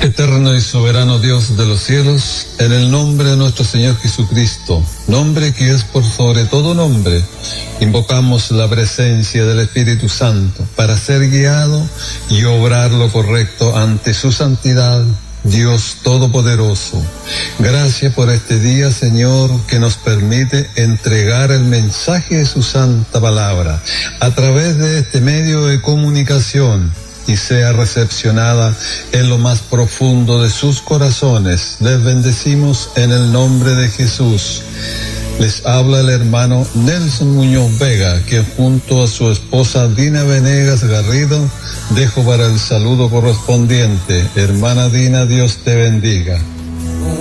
Eterno y soberano Dios de los cielos, en el nombre de nuestro Señor Jesucristo, nombre que es por sobre todo nombre, invocamos la presencia del Espíritu Santo para ser guiado y obrar lo correcto ante su santidad, Dios Todopoderoso. Gracias por este día, Señor, que nos permite entregar el mensaje de su santa palabra a través de este medio de comunicación, y sea recepcionada en lo más profundo de sus corazones. Les bendecimos en el nombre de Jesús. Les habla el hermano Nelson Muñoz Vega, que junto a su esposa Dina Venegas Garrido dejo para el saludo correspondiente. Hermana Dina, Dios te bendiga.